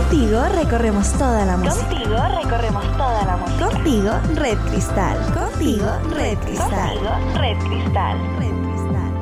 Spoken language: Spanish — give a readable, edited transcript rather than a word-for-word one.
Contigo recorremos toda la música. Contigo recorremos toda la música. Contigo, Red Cristal. Contigo, Red Cristal. Contigo, Red Cristal. Red Cristal.